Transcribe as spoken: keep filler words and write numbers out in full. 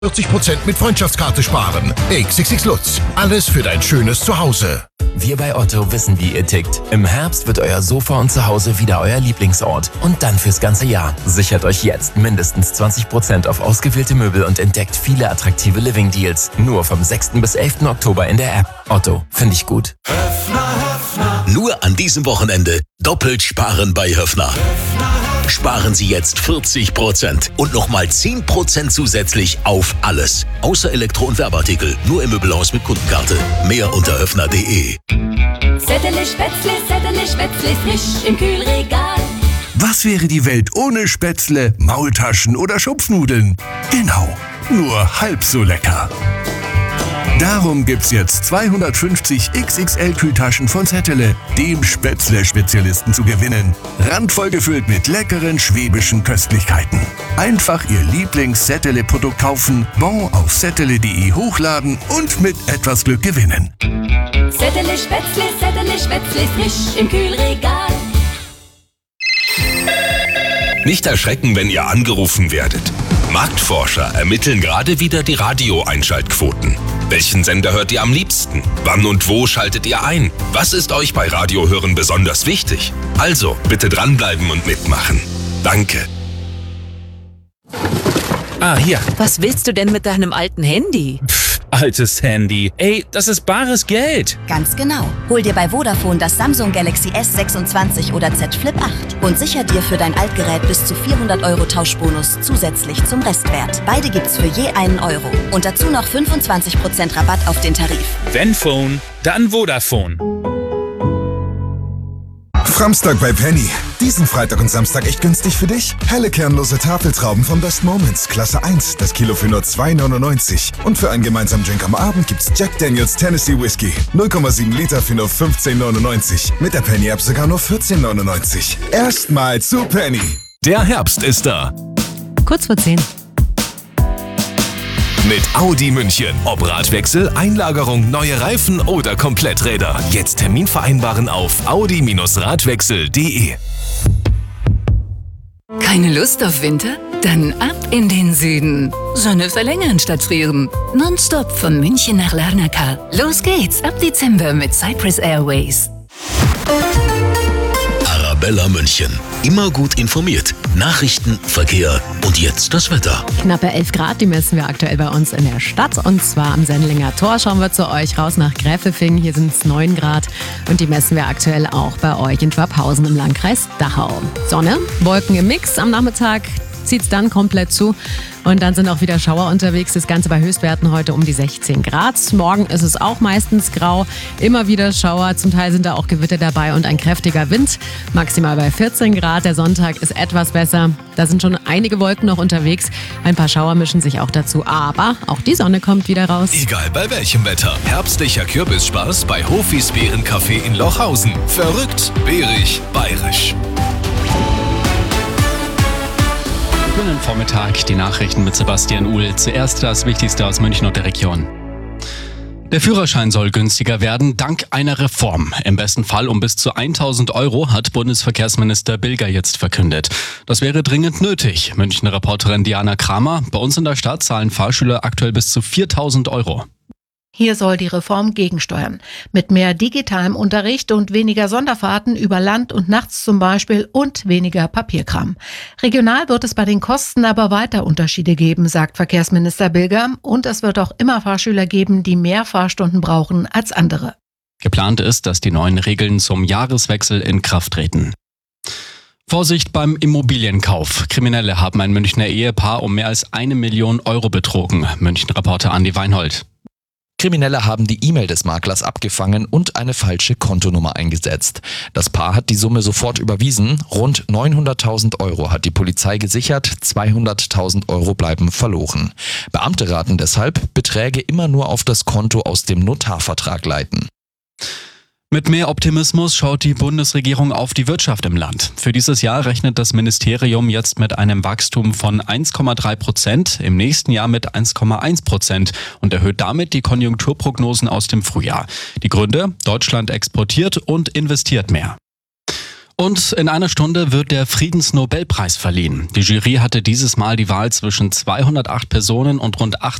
vierzig Prozent mit Freundschaftskarte sparen. X X X Lutz. Alles für dein schönes Zuhause. Wir bei Otto wissen, wie ihr tickt. Im Herbst wird euer Sofa und Zuhause wieder euer Lieblingsort. Und dann fürs ganze Jahr. Sichert euch jetzt mindestens zwanzig Prozent auf ausgewählte Möbel und entdeckt viele attraktive Living-Deals. Nur vom sechsten bis elften Oktober in der App. Otto, finde ich gut. Höfner, Höfner. Nur an diesem Wochenende doppelt sparen bei Höfner. Höfner. Sparen Sie jetzt vierzig Prozent und nochmal zehn Prozent zusätzlich auf alles. Außer Elektro- und Werbeartikel. Nur im Möbelhaus mit Kundenkarte. Mehr unter höfner punkt de. Zetterle Spätzle, Zetterle Spätzle, frisch im Kühlregal. Was wäre die Welt ohne Spätzle, Maultaschen oder Schupfnudeln? Genau, nur halb so lecker. Darum gibt's jetzt zweihundertfünfzig X X L-Kühltaschen von Zettele, dem Spätzle-Spezialisten, zu gewinnen. Randvoll gefüllt mit leckeren schwäbischen Köstlichkeiten. Einfach Ihr Lieblings-Zettele-Produkt kaufen, Bon auf zettele punkt de hochladen und mit etwas Glück gewinnen. Zettele Spätzle, Zettele Spätzle, frisch im Kühlregal. Nicht erschrecken, wenn ihr angerufen werdet. Marktforscher ermitteln gerade wieder die Radio-Einschaltquoten. Welchen Sender hört ihr am liebsten? Wann und wo schaltet ihr ein? Was ist euch bei Radiohören besonders wichtig? Also, bitte dranbleiben und mitmachen. Danke. Ah, hier. Was willst du denn mit deinem alten Handy? Pff, altes Handy. Ey, das ist bares Geld. Ganz genau. Hol dir bei Vodafone das Samsung Galaxy S sechsundzwanzig oder Z Flip acht und sicher dir für dein Altgerät bis zu vierhundert Euro Tauschbonus zusätzlich zum Restwert. Beide gibt's für je einen Euro. Und dazu noch fünfundzwanzig Prozent Rabatt auf den Tarif. Wenn Phone, dann Vodafone. Framstag bei Penny. Diesen Freitag und Samstag echt günstig für dich. Helle kernlose Tafeltrauben von Best Moments, Klasse eins, das Kilo für nur zwei neunundneunzig. Und für einen gemeinsamen Drink am Abend gibt's Jack Daniels Tennessee Whiskey. null Komma sieben Liter für nur fünfzehn neunundneunzig. Mit der Penny App sogar nur vierzehn neunundneunzig. Erstmal zu Penny. Der Herbst ist da. Kurz vor zehn. Mit Audi München. Ob Radwechsel, Einlagerung, neue Reifen oder Kompletträder. Jetzt Termin vereinbaren auf audi Radwechsel punkt de. Keine Lust auf Winter? Dann ab in den Süden. Sonne verlängern statt frieren. Nonstop von München nach Larnaca. Los geht's ab Dezember mit Cyprus Airways. Arabella München. Immer gut informiert. Nachrichten, Verkehr und jetzt das Wetter. Knappe elf Grad, die messen wir aktuell bei uns in der Stadt. Und zwar am Sendlinger Tor. Schauen wir zu euch raus nach Gräfelfing. Hier sind es neun Grad. Und die messen wir aktuell auch bei euch in Schwabhausen im Landkreis Dachau. Sonne, Wolken im Mix. Am Nachmittag zieht es dann komplett zu. Und dann sind auch wieder Schauer unterwegs. Das Ganze bei Höchstwerten heute um die sechzehn Grad. Morgen ist es auch meistens grau. Immer wieder Schauer. Zum Teil sind da auch Gewitter dabei und ein kräftiger Wind. Maximal bei vierzehn Grad. Der Sonntag ist etwas besser. Da sind schon einige Wolken noch unterwegs. Ein paar Schauer mischen sich auch dazu. Aber auch die Sonne kommt wieder raus. Egal bei welchem Wetter. Herbstlicher Kürbisspaß bei Hofis Beerencafé in Lochhausen. Verrückt, beerig, bayerisch. Guten Vormittag, die Nachrichten mit Sebastian Uhl. Zuerst das Wichtigste aus München und der Region. Der Führerschein soll günstiger werden, dank einer Reform. Im besten Fall um bis zu tausend Euro, hat Bundesverkehrsminister Bilger jetzt verkündet. Das wäre dringend nötig. Münchner Reporterin Diana Kramer. Bei uns in der Stadt zahlen Fahrschüler aktuell bis zu viertausend Euro. Hier soll die Reform gegensteuern. Mit mehr digitalem Unterricht und weniger Sonderfahrten über Land und nachts zum Beispiel und weniger Papierkram. Regional wird es bei den Kosten aber weiter Unterschiede geben, sagt Verkehrsminister Bilger. Und es wird auch immer Fahrschüler geben, die mehr Fahrstunden brauchen als andere. Geplant ist, dass die neuen Regeln zum Jahreswechsel in Kraft treten. Vorsicht beim Immobilienkauf. Kriminelle haben ein Münchner Ehepaar um mehr als eine Million Euro betrogen. München-Reporter Andi Weinhold. Kriminelle haben die E-Mail des Maklers abgefangen und eine falsche Kontonummer eingesetzt. Das Paar hat die Summe sofort überwiesen. Rund neunhunderttausend Euro hat die Polizei gesichert, zweihunderttausend Euro bleiben verloren. Beamte raten deshalb, Beträge immer nur auf das Konto aus dem Notarvertrag leiten. Mit mehr Optimismus schaut die Bundesregierung auf die Wirtschaft im Land. Für dieses Jahr rechnet das Ministerium jetzt mit einem Wachstum von eins Komma drei Prozent, im nächsten Jahr mit eins Komma eins Prozent und erhöht damit die Konjunkturprognosen aus dem Frühjahr. Die Gründe: Deutschland exportiert und investiert mehr. Und in einer Stunde wird der Friedensnobelpreis verliehen. Die Jury hatte dieses Mal die Wahl zwischen zweihundertacht Personen und rund